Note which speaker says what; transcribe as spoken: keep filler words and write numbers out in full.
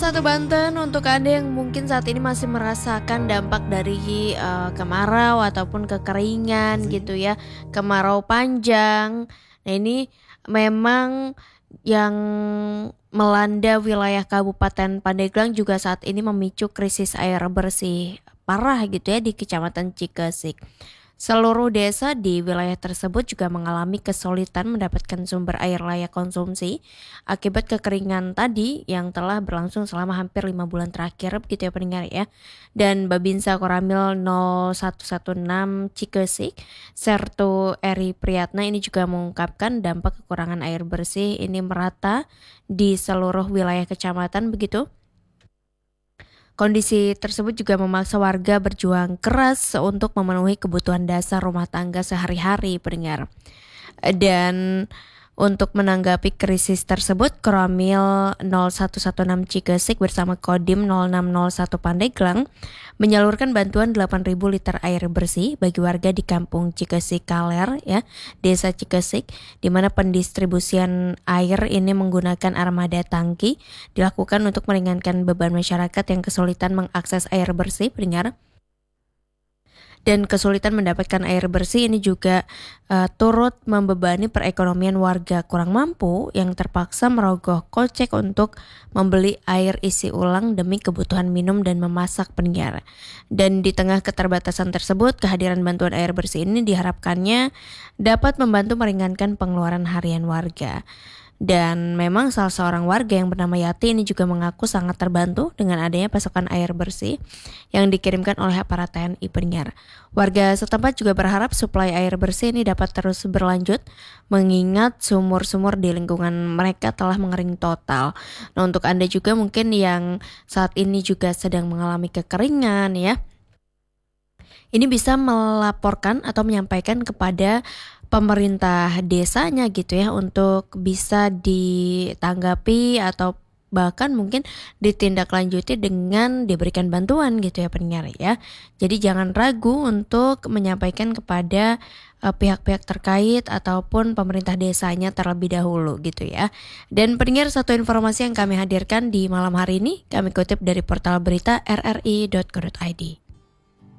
Speaker 1: Satu Banten untuk Anda yang mungkin saat ini masih merasakan dampak dari, eee, kemarau ataupun kekeringan gitu ya, kemarau panjang. Nah ini memang yang melanda wilayah Kabupaten Pandeglang juga saat ini memicu krisis air bersih parah gitu ya di Kecamatan Cikesik. Seluruh desa di wilayah tersebut juga mengalami kesulitan mendapatkan sumber air layak konsumsi akibat kekeringan tadi yang telah berlangsung selama hampir lima bulan terakhir begitu ya pendengar ya. Dan Babinsa Koramil nol satu satu enam Cikesik, Sertu Eri Priyatna ini juga mengungkapkan dampak kekurangan air bersih ini merata di seluruh wilayah kecamatan begitu. Kondisi tersebut juga memaksa warga berjuang keras untuk memenuhi kebutuhan dasar rumah tangga sehari-hari pendengar. Dan untuk menanggapi krisis tersebut, Koramil nol satu satu enam Cikesik bersama Kodim nol enam nol satu Pandeglang menyalurkan bantuan delapan ribu liter air bersih bagi warga di Kampung Cikesik Kaler ya, Desa Cikesik, di mana pendistribusian air ini menggunakan armada tangki dilakukan untuk meringankan beban masyarakat yang kesulitan mengakses air bersih pendengar. Dan kesulitan mendapatkan air bersih ini juga uh, turut membebani perekonomian warga kurang mampu yang terpaksa merogoh kocek untuk membeli air isi ulang demi kebutuhan minum dan memasak pendengar. Dan di tengah keterbatasan tersebut, kehadiran bantuan air bersih ini diharapkannya dapat membantu meringankan pengeluaran harian warga. Dan memang salah seorang warga yang bernama Yati ini juga mengaku sangat terbantu dengan adanya pasokan air bersih yang dikirimkan oleh aparat T N I pendengar. Warga setempat juga berharap suplai air bersih ini dapat terus berlanjut mengingat sumur-sumur di lingkungan mereka telah mengering total. Nah untuk Anda juga mungkin yang saat ini juga sedang mengalami kekeringan ya, ini bisa melaporkan atau menyampaikan kepada pemerintah desanya gitu ya untuk bisa ditanggapi atau bahkan mungkin ditindaklanjuti dengan diberikan bantuan gitu ya pendengar ya. Jadi jangan ragu untuk menyampaikan kepada uh, pihak-pihak terkait ataupun pemerintah desanya terlebih dahulu gitu ya. Dan pendengar, satu informasi yang kami hadirkan di malam hari ini kami kutip dari portal berita r r i dot co dot i d.